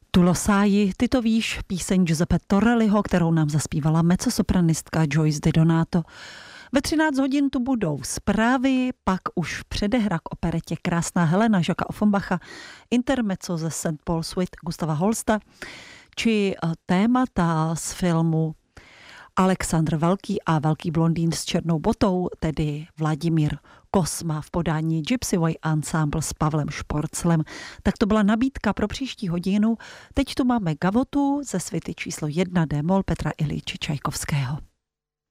Tu lo sai, ty to víš, píseň Giuseppe Torelliho, kterou nám zaspívala mezzosopranistka Joyce Di Donato. Ve 13 hodin tu budou zprávy, pak už předehra k operetě Krásná Helena Jacquesa Offenbacha, intermezzo ze St. Paul Suite Gustava Holsta, či témata z filmu Alexandr Velký a Velký blondýn s černou botou, tedy Vladimír Kosma v podání Gypsy Way Ensemble s Pavlem Šporclem. Tak to byla nabídka pro příští hodinu. Teď tu máme Gavotu ze svity číslo 1 D-moll Petra Iljiče Čajkovského.